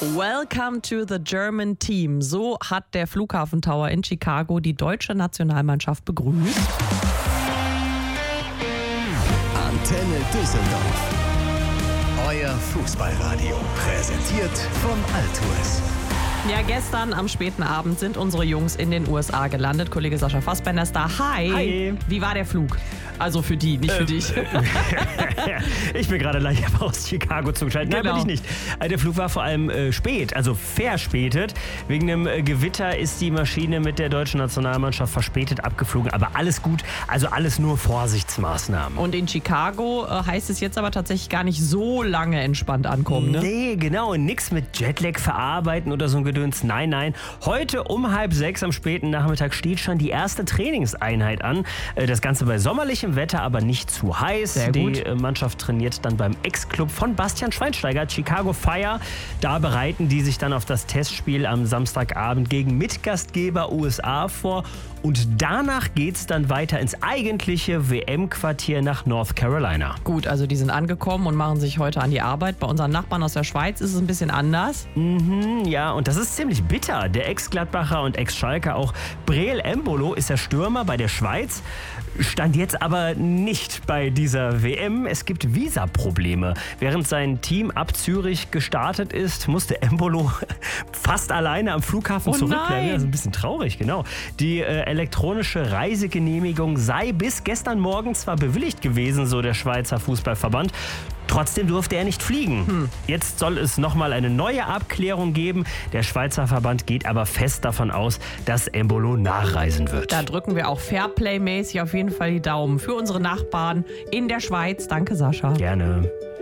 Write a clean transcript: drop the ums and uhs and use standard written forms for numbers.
Welcome to the German Team. So hat der Flughafentower in Chicago die deutsche Nationalmannschaft begrüßt. Antenne Düsseldorf. Euer Fußballradio. Präsentiert von Altours. Ja, gestern am späten Abend sind unsere Jungs in den USA gelandet. Kollege Sascha Fassbender ist da. Hi. Hi. Wie war der Flug? Also für die, nicht für dich. Ich bin gerade leicht aus Chicago zugeschaltet. Nein, Genau. bin ich nicht. Der Flug war vor allem spät, also verspätet. Wegen einem Gewitter ist die Maschine mit der deutschen Nationalmannschaft verspätet abgeflogen. Aber alles gut, also alles nur Vorsichtsmaßnahmen. Und in Chicago heißt es jetzt aber tatsächlich gar nicht so lange entspannt ankommen, ne? Nee, genau. Und nix mit Jetlag verarbeiten oder so ein Gedöns. Nein. Heute um 5:30 am späten Nachmittag steht schon die erste Trainingseinheit an. Das Ganze bei sommerlichem Wetter, aber nicht zu heiß. Sehr gut. Die Mannschaft trainiert dann beim Ex-Club von Bastian Schweinsteiger, Chicago Fire. Da bereiten die sich dann auf das Testspiel am Samstagabend gegen Mitgastgeber USA vor. Und danach geht's dann weiter ins eigentliche WM-Quartier nach North Carolina. Gut, also die sind angekommen und machen sich heute an die Arbeit. Bei unseren Nachbarn aus der Schweiz ist es ein bisschen anders. Ja, und das ist ziemlich bitter. Der Ex-Gladbacher und Ex-Schalker, auch Breel Embolo, ist der Stürmer bei der Schweiz. Stand jetzt aber nicht bei dieser WM. Es gibt Visaprobleme. Während sein Team ab Zürich gestartet ist, musste Embolo fast alleine am Flughafen zurückbleiben. nein! Ja, das ist ein bisschen traurig, genau. Die elektronische Reisegenehmigung sei bis gestern Morgen zwar bewilligt gewesen, so der Schweizer Fußballverband. Trotzdem durfte er nicht fliegen. Jetzt soll es nochmal eine neue Abklärung geben. Der Schweizer Verband geht aber fest davon aus, dass Embolo nachreisen wird. Da drücken wir auch Fairplay-mäßig auf jeden Fall die Daumen für unsere Nachbarn in der Schweiz. Danke, Sascha. Gerne.